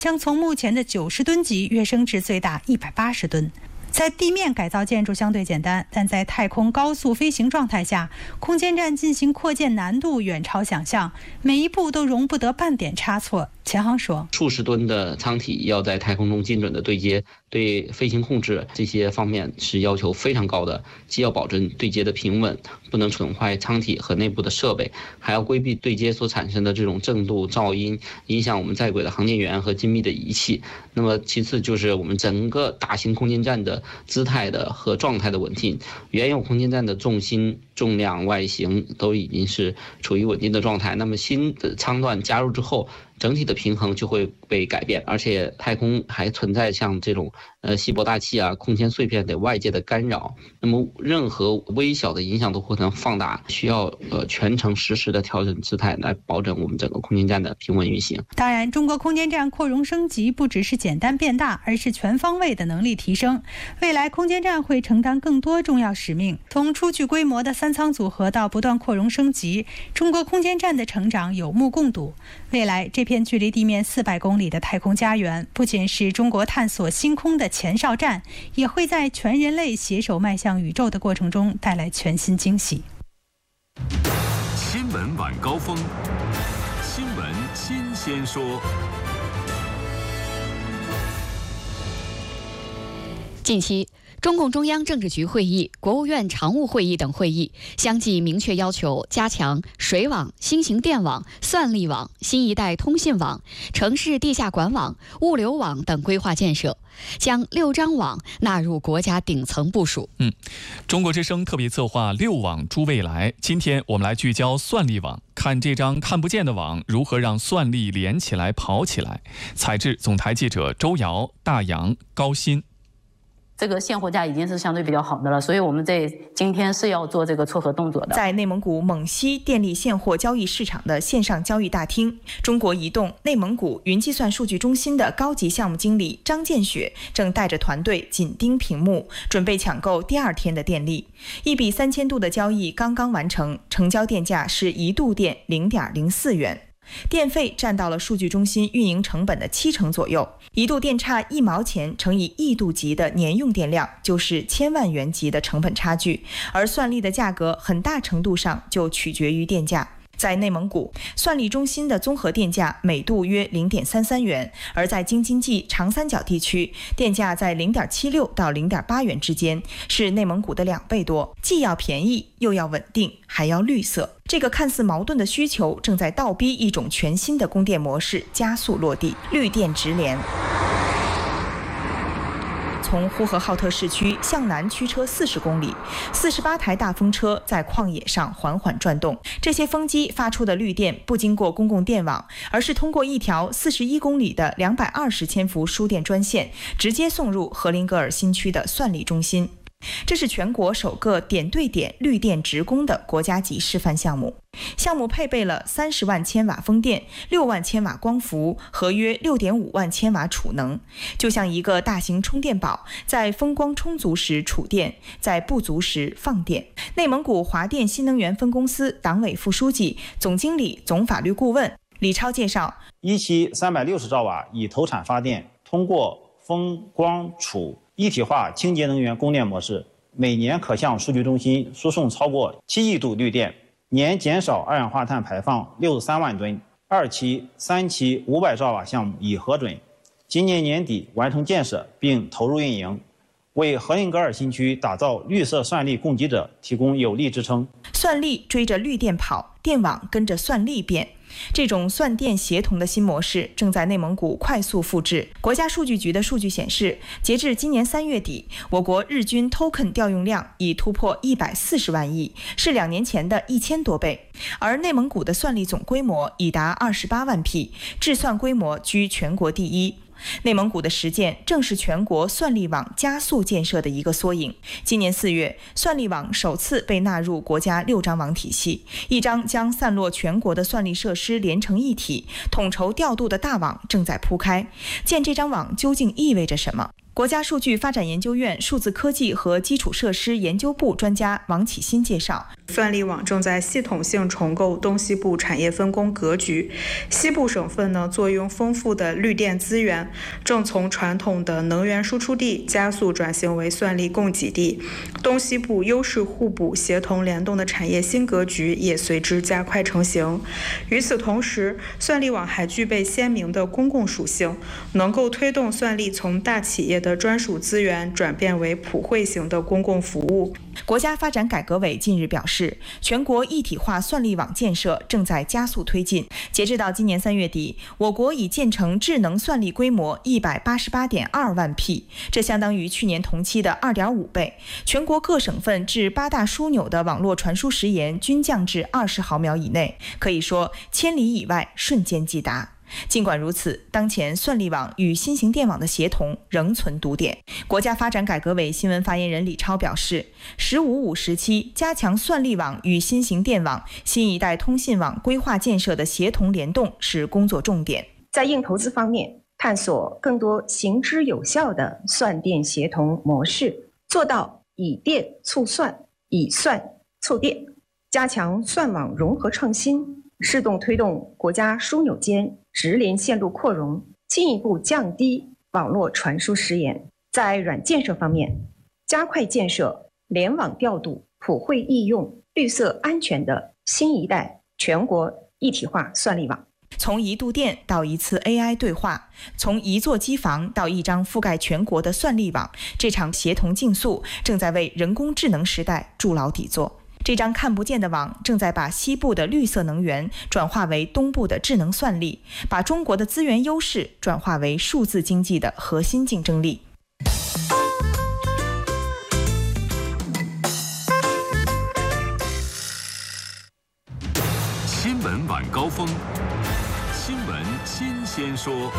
将从目前的90吨级跃升至最大180吨。在地面改造建筑相对简单，但在太空高速飞行状态下，空间站进行扩建难度远超想象，每一步都容不得半点差错。钱航说， 数十吨的舱体要在太空中精准的对接，对飞行控制这些方面是要求非常高的，既要保证对接的平稳，不能损坏舱体和内部的设备，还要规避对接所产生的这种震度、噪音，影响我们在轨的航天员和精密的仪器。那么其次就是我们整个大型空间站的姿态的和状态的稳定，原有空间站的重心、重量、外形都已经是处于稳定的状态，那么新的舱段加入之后，整体的平衡就会被改变，而且太空还存在像这种稀薄大气啊、空间碎片等外界的干扰，那么任何微小的影响都会能放大，需要全程实时的调整姿态来保证我们整个空间站的平稳运行。 当然，中国空间站扩容升级不只是简单变大，而是全方位的能力提升。未来空间站会承担更多重要使命，从初具规模的3舱组合到不断扩容升级，中国空间站的成长有目共睹。未来这片距离地面400公里的太空家园，不仅是中国探索星空的前哨站，也会在全人类携手迈向宇宙的过程中带来全新惊喜。 新闻晚高峰，新闻新鲜说。 近期，中共中央政治局会议、国务院常务会议等会议相继明确要求加强水网、新型电网、算力网、新一代通信网、城市地下管网、物流网等规划建设，将6张网纳入国家顶层部署。 中国之声特别策划6网筑未来。今天我们来聚焦算力网，看这张看不见的网如何让算力连起来、跑起来。采制总台记者周瑶、大洋、高鑫。 这个现货价已经是相对比较好的了，所以我们今天是要做这个撮合动作的。 在内蒙古蒙西电力现货交易市场的线上交易大厅，中国移动内蒙古云计算数据中心的高级项目经理张建雪正带着团队紧盯屏幕，准备抢购第2天的电力。1比3000度的交易刚刚完成，成交电价是1度电0.04元。电费占到了数据中心运营成本的70%左右，1度电差1毛钱乘以亿度级的年用电量，就是1000万元级的成本差距。而算力的价格很大程度上就取决于电价。在内蒙古，算力中心的综合电价每度约0.33元，而在京津冀长三角地区，电价在0.76到0.8元之间，是内蒙古的2倍多，既要便宜又要稳定，还要绿色。这个看似矛盾的需求正在倒逼一种全新的供电模式加速落地，绿电直连。从呼和浩特市区向南驱车40公里，48台大风车在旷野上缓缓转动。这些风机发出的绿电不经过公共电网，而是通过一条41公里的220千伏输电专线，直接送入荷林格尔新区的算力中心。这是全国首个点对点绿电直供的国家级示范项目。项目配备了30万千瓦风电、6万千瓦光伏和约6.5万千瓦储能，就像一个大型充电宝，在风光充足时储电，在不足时放电。内蒙古华电新能源分公司党委副书记、总经理、总法律顾问李超介绍 ，1期360兆瓦以投产发电，通过风光储一体化清洁能源供电模式，每年可向数据中心输送超过7亿度绿电，年减少二氧化碳排放63万吨。2期、3期500兆瓦项目已核准，今年年底完成建设并投入运营，为荷林格尔新区打造绿色算力供给者提供有力支撑。 算力追着绿电跑，电网跟着算力变。这种算电协同的新模式正在内蒙古快速复制。国家数据局的数据显示，截至今年3月底，我国日均 token 调用量已突破140万亿，是2年前的1000多倍。而内蒙古的算力总规模已达28万匹，制算规模居全国第一。内蒙古的实践正是全国算力网加速建设的一个缩影。今年4月，算力网首次被纳入国家6张网体系，一张将散落全国的算力设施连成一体、统筹调度的大网正在铺开。建这张网究竟意味着什么？国家数据发展研究院数字科技和基础设施研究部专家王启新介绍， 算力网正在系统性重构东西部产业分工格局，西部省份呢，坐拥丰富的绿电资源，正从传统的能源输出地加速转型为算力供给地，东西部优势互补、协同联动的产业新格局也随之加快成型。与此同时，算力网还具备鲜明的公共属性，能够推动算力从大企业的专属资源转变为普惠型的公共服务。 国家发展改革委近日表示，全国一体化算力网建设正在加速推进。截至到今年3月底，我国已建成智能算力规模188.2万匹，这相当于去年同期的2.5倍。全国各省份至8大枢纽的网络传输时延均降至20毫秒以内，可以说千里以外瞬间即达。尽管如此，当前算力网与新型电网的协同仍存堵点。国家发展改革委新闻发言人李超表示，“15+5”时期加强算力网与新型电网、新一代通信网规划建设的协同联动是工作重点。 在硬投资方面，探索更多行之有效的算电协同模式，做到以电促算、以算促电，加强算网融合创新，适动推动国家枢纽间直连线路扩容，进一步降低网络传输时延。在软建设方面，加快建设联网调度、普惠易用、绿色安全的新一代全国一体化算力网。 从一度电到一次 AI 对话，从一座机房到一张覆盖全国的算力网，这场协同竞速正在为人工智能时代筑牢底座。这张看不见的网正在把西部的绿色能源转化为东部的智能算力，把中国的资源优势转化为数字经济的核心竞争力。 新闻晚高峰，新闻新鲜说。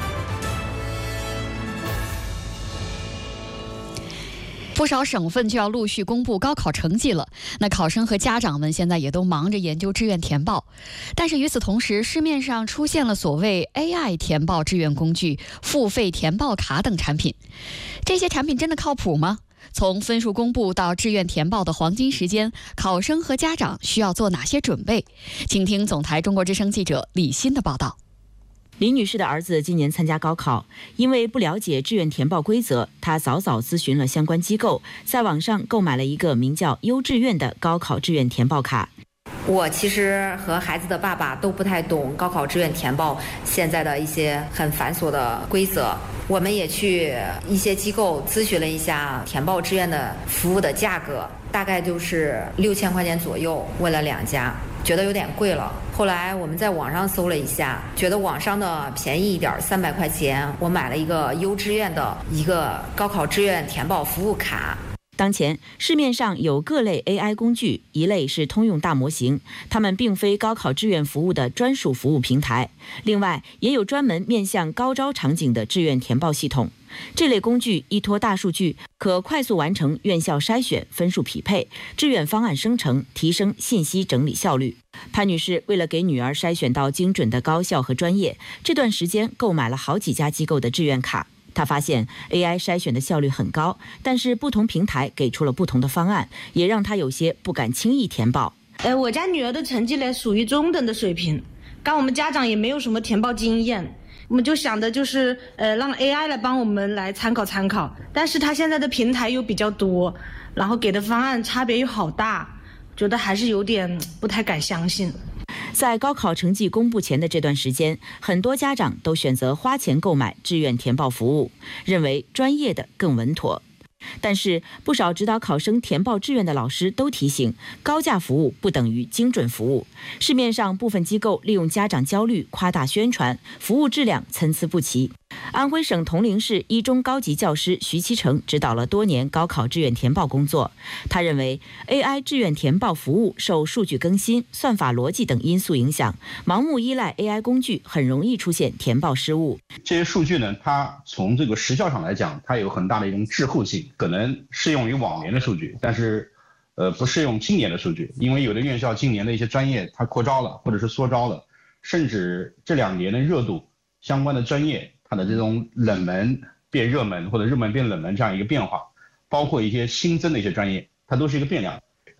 不少省份就要陆续公布高考成绩了，那考生和家长们现在也都忙着研究志愿填报。但是与此同时，市面上出现了所谓 AI 填报志愿工具、付费填报卡等产品。这些产品真的靠谱吗？从分数公布到志愿填报的黄金时间，考生和家长需要做哪些准备？请听总台中国之声记者李欣的报道。 李女士的儿子今年参加高考，因为不了解志愿填报规则，她早早咨询了相关机构，在网上购买了一个名叫优志愿的高考志愿填报卡。 我其实和孩子的爸爸都不太懂高考志愿填报现在的一些很繁琐的规则，我们也去一些机构咨询了一下填报志愿的服务的价格，大概就是6000块钱左右，问了2家，觉得有点贵了。后来我们在网上搜了一下，觉得网上的便宜一点，300块钱，我买了一个优志愿的一个高考志愿填报服务卡。 当前市面上有各类 AI 工具，一类是通用大模型，它们并非高考志愿服务的专属服务平台。另外，也有专门面向高招场景的志愿填报系统。这类工具依托大数据，可快速完成院校筛选、分数匹配、志愿方案生成，提升信息整理效率。潘女士为了给女儿筛选到精准的高校和专业，这段时间购买了好几家机构的志愿卡。他发现 AI 筛选的效率很高，但是不同平台给出了不同的方案，也让他有些不敢轻易填报。 我家女儿的成绩呢属于中等的水平，刚我们家长也没有什么填报经验，我们就想的就是让 AI 来帮我们来参考参考，但是他现在的平台又比较多，然后给的方案差别又好大，觉得还是有点不太敢相信。 在高考成绩公布前的这段时间，很多家长都选择花钱购买志愿填报服务，认为专业的更稳妥。但是不少指导考生填报志愿的老师都提醒，高价服务不等于精准服务。市面上部分机构利用家长焦虑夸大宣传，服务质量参差不齐。安徽省铜陵市一中高级教师徐其成指导了多年高考志愿填报工作。他认为 AI 志愿填报服务受数据更新、算法逻辑等因素影响，盲目依赖 AI 工具很容易出现填报失误。 这些数据呢，它从这个时效上来讲，它有很大的一种滞后性，可能适用于往年的数据，但是不适用今年的数据，因为有的院校今年的一些专业它扩招了，或者是缩招了，甚至这2年的热度相关的专业，它的这种冷门变热门或者热门变冷门这样一个变化，包括一些新增的一些专业，它都是一个变量。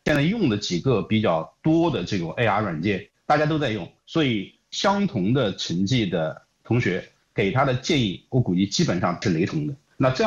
现在用的几个比较多的这种 AR 软件，大家都在用，所以相同的成绩的同学给他的建议，我估计基本上是雷同的。那这样